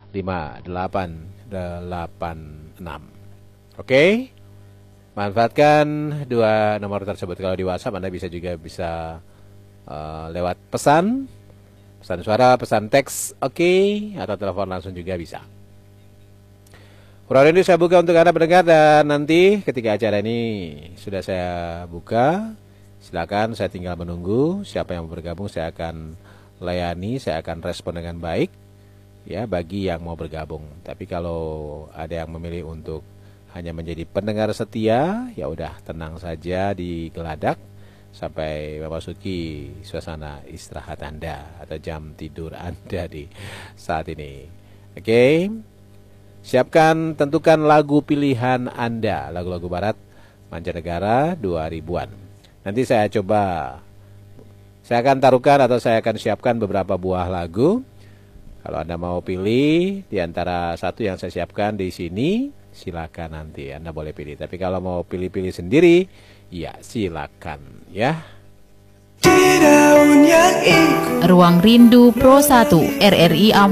Oke? Manfaatkan dua nomor tersebut. Kalau di WhatsApp Anda juga bisa lewat pesan suara, pesan teks, oke, atau telepon langsung juga bisa. Program ini saya buka untuk Anda pendengar, dan nanti ketika acara ini sudah saya buka, silakan, saya tinggal menunggu siapa yang mau bergabung. Saya akan layani, saya akan respon dengan baik ya bagi yang mau bergabung. Tapi kalau ada yang memilih untuk hanya menjadi pendengar setia, ya udah, tenang saja di Geladak sampai memasuki suasana istirahat Anda atau jam tidur Anda di saat ini. Oke. Siapkan, tentukan lagu pilihan Anda, lagu-lagu barat mancanegara 2000-an. Nanti saya akan taruhkan atau saya akan siapkan beberapa buah lagu. Kalau Anda mau pilih di antara satu yang saya siapkan di sini, silakan, nanti Anda boleh pilih. Tapi kalau mau pilih-pilih sendiri, ya silakan ya. Ruang Rindu Pro 1 RRI